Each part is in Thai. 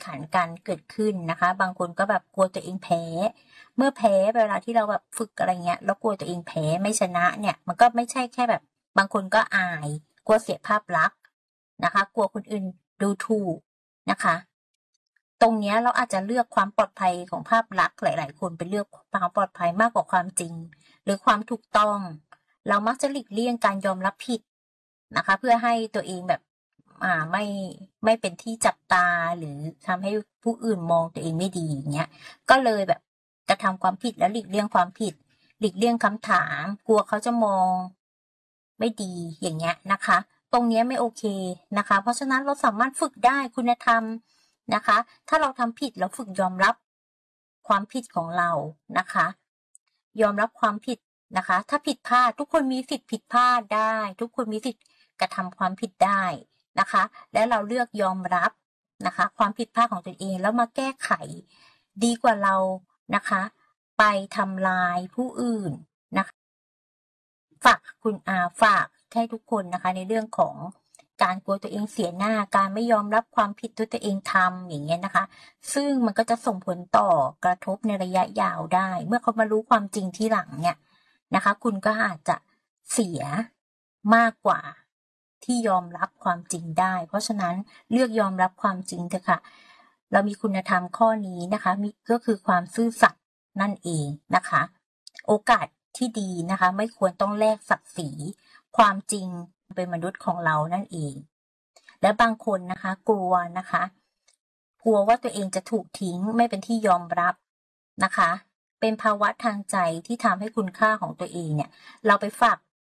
ขันกันเกิดขึ้นนะคะบางคนก็แบบกลัวตัวเองแพ้เมื่อแพ้เวลาที่เราแบบฝึกอะไรเงี้ยแล้วกลัวตัวเองแพ้ไม่ชนะเนี่ยมันก็ไม่ใช่แค่แบบบางคนก็อายกลัวเสียภาพลักษณ์นะคะกลัวคนอื่นดูถูกนะคะตรงนี้เราอาจจะเลือกความปลอดภัยของภาพลักษณ์หลายๆคนไปเลือกความปลอดภัยมากกว่าความจริงหรือความถูกต้องเรามักจะหลีกเลี่ยงการยอมรับผิดนะคะเพื่อให้ตัวเองแบบไม่เป็นที่จับตาหรือทำให้ผู้อื่นมองตัวเองไม่ดีอย่างเงี้ยก็เลยแบบกระทำความผิดแล้วหลีกเลี่ยงความผิดหลีกเลี่ยงคำถามกลัวเขาจะมองไม่ดีอย่างเงี้ยนะคะตรงนี้ไม่โอเคนะคะเพราะฉะนั้นเราสามารถฝึกได้คุณธรรมนะคะถ้าเราทำผิดเราฝึกยอมรับความผิดของเรานะคะยอมรับความผิดนะคะถ้าผิดพลาดทุกคนมีสิทธิ์ผิดพลาดได้ทุกคนมีสิทธิ์กระทำความผิดได้นะคะและเราเลือกยอมรับนะคะความผิดพลาดของตัวเองแล้วมาแก้ไขดีกว่าเรานะคะไปทำลายผู้อื่นนะคะฝากให้ทุกคนนะคะในเรื่องของการกลัวตัวเองเสียหน้าการไม่ยอมรับความผิดที่ตัวเองทำอย่างเงี้ยนะคะซึ่งมันก็จะส่งผลต่อกระทบในระยะยาวได้เมื่อเขามารู้ความจริงที่หลังเนี่ยนะคะคุณก็อาจจะเสียมากกว่าที่ยอมรับความจริงได้เพราะฉะนั้นเลือกยอมรับความจริงเถอะค่ะเรามีคุณธรรมข้อนี้นะคะก็คือความซื่อสัตย์นั่นเองนะคะโอกาสที่ดีนะคะไม่ควรต้องแลกศักดิ์ศรีความจริงเป็นมนุษย์ของเรานั่นเองและบางคนนะคะกลัวว่าตัวเองจะถูกทิ้งไม่เป็นที่ยอมรับนะคะเป็นภาวะทางใจที่ทำให้คุณค่าของตัวเองเนี่ยเราไปฝาก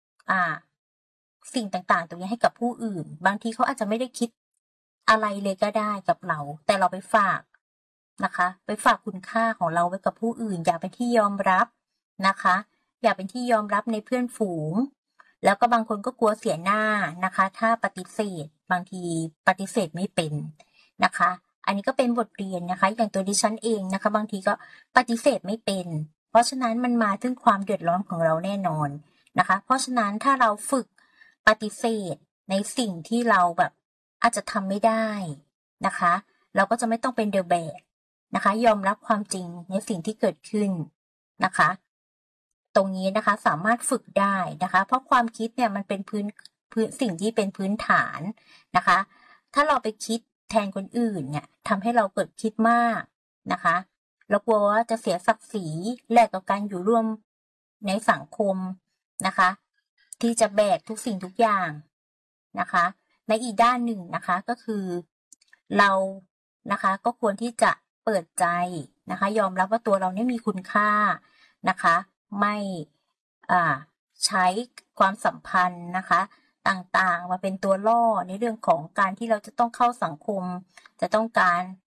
สิ่งต่างๆตรงนี้ให้กับผู้อื่นบางทีเขาอาจจะไม่ได้คิดอะไรเลยก็ได้กับเราแต่เราไปฝากนะคะไปฝากคุณค่าของเราไว้กับผู้อื่นอยากเป็นที่ยอมรับนะคะอยากเป็นที่ยอมรับในเพื่อนฝูงแล้วก็บางคนก็กลัวเสียหน้านะคะถ้าปฏิเสธบางทีปฏิเสธไม่เป็นนะคะอันนี้ก็เป็นบทเรียนนะคะอย่างตัวดิฉันเองนะคะบางทีก็ปฏิเสธไม่เป็นเพราะฉะนั้นมันมาถึงความเดือดร้อนของเราแน่นอนนะคะเพราะฉะนั้นถ้าเราฝึกปฏิเสธในสิ่งที่เราแบบอาจจะทำไม่ได้นะคะเราก็จะไม่ต้องเป็นเดอะแบกนะคะยอมรับความจริงในสิ่งที่เกิดขึ้นนะคะตรงนี้นะคะสามารถฝึกได้นะคะเพราะความคิดเนี่ยมันเป็นพื้นสิ่งที่เป็นพื้นฐานนะคะถ้าเราไปคิดแทนคนอื่นเนี่ยทำให้เราเกิดคิดมากนะคะเรากลัวว่าจะเสียศักดิ์ศรีแลกกับการอยู่ร่วมในสังคมนะคะที่จะแบกทุกสิ่งทุกอย่างนะคะในอีกด้านหนึ่งนะคะก็คือเรานะคะก็ควรที่จะเปิดใจนะคะยอมรับว่าตัวเราเนี่ยมีคุณค่านะคะไม่ใช้ความสัมพันธ์นะคะต่างๆมาเป็นตัวล่อในเรื่องของการที่เราจะต้องเข้าสังคมจะต้องการ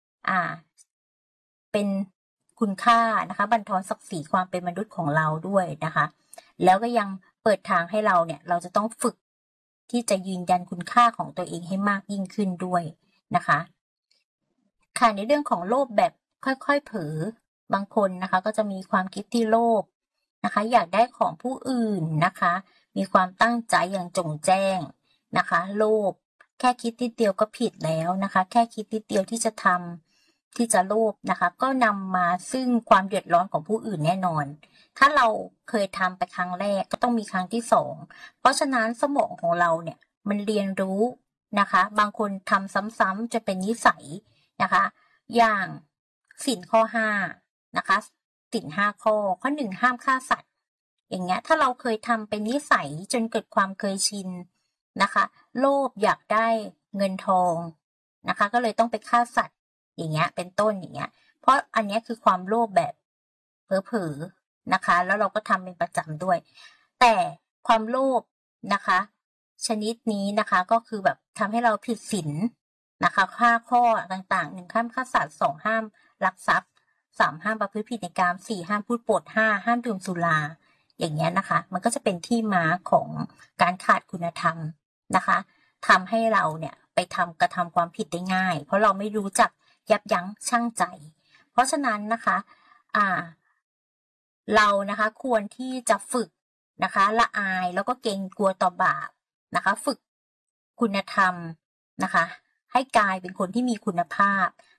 เป็นคุณค่านะคะบั่นทอนศักดิ์ศรีความเป็นมนุษย์ของเราด้วยนะคะแล้วก็ยังเปิดทางให้เราเนี่ยเราจะต้องฝึกที่จะยืนยันคุณค่าของตัวเองให้มากยิ่งขึ้นด้วยนะคะค่ะในเรื่องของโลภแบบค่อยๆเผลอบางคนนะคะก็จะมีความคิดที่โลภนะคะอยากได้ของผู้อื่นนะคะมีความตั้งใจอย่างจงแจ้งนะคะโลภแค่คิดนิดเดียวก็ผิดแล้วนะคะแค่คิดนิดเดียวที่จะทำที่จะโลภนะคะก็นำมาซึ่งความเดือดร้อนของผู้อื่นแน่นอนถ้าเราเคยทำไปครั้งแรกก็ต้องมีครั้งที่สองเพราะฉะนั้นสมองของเราเนี่ยมันเรียนรู้นะคะบางคนทำซ้ำๆจะเป็นนิสัยนะคะอย่างศีลข้อ5นะคะศีล5ข้อ1ห้ามฆ่าสัตว์อย่างเงี้ยถ้าเราเคยทำเป็นนิสัยจนเกิดความเคยชินนะคะโลภอยากได้เงินทองนะคะก็เลยต้องไปฆ่าสัตว์อย่างเงี้ยเป็นต้นอย่างเงี้ยเพราะอันนี้คือความโลภแบบเผลอๆนะคะแล้วเราก็ทำเป็นประจำด้วยแต่ความโลภนะคะชนิดนี้นะคะก็คือแบบทำให้เราผิดศีลนะคะ5ข้อต่างๆ1ห้ามฆ่าสัตว์2ห้ามลักทรัพย์3ห้ามประพฤติผิดในกาม4ห้ามพูดปด5ห้ามดื่มสุราอย่างเงี้ยนะคะมันก็จะเป็นที่มาของการขาดคุณธรรมนะคะทำให้เราเนี่ยไปกระทำความผิดได้ง่ายเพราะเราไม่รู้จักยับยั้งชั่งใจเพราะฉะนั้นนะคะเรานะคะควรที่จะฝึกนะคะละอายแล้วก็เกรงกลัวต่อบาปนะคะฝึกคุณธรรมนะคะให้กลายเป็นคนที่มีคุณภาพ